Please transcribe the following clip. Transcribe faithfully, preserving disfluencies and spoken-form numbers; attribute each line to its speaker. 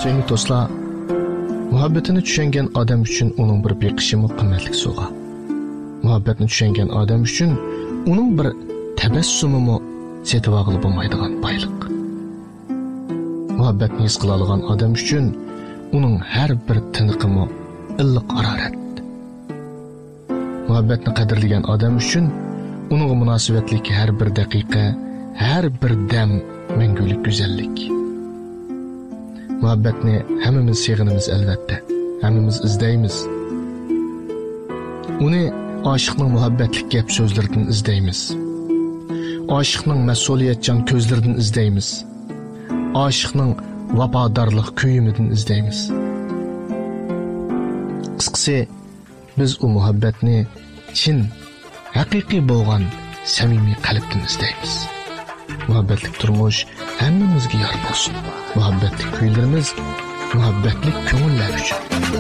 Speaker 1: Sevgili dostlar, muhabbetini düşengen adam üçün onun bir beqişimi qimmatli sovg'a. Muhabbetini düşengen adam üçün onun bir tabassumimi setib olg'ili bo'lmaydigan boyliq. Muhabbetni his qila olgan adam üçün onun har bir tiniqimi illiq harorat. Muhabbetni qadrlagan adam üçün onun munosabatlik har bir daqiqa, har bir dam mangulik go'zallik. Muhabbetni hammamiz sevg'inimiz albatta, hammamiz izlaymiz. Uni aşıqning muhabbetlik gap so'zlaridan izlaymiz. Aşıqning mas'uliyatchan ko'zlaridan izlaymiz. Aşıqning vafodorlik kuyimidan izlaymiz. Qisqasi, biz u muhabbetni chin, haqiqiy bo'lgan samimiy qalbdan izlaymiz. Muhabbetlik turmuş hammamizga yor bo'lsin. Muhabbetlik kuylarimiz muhabbetlik ko'ngillar uchun.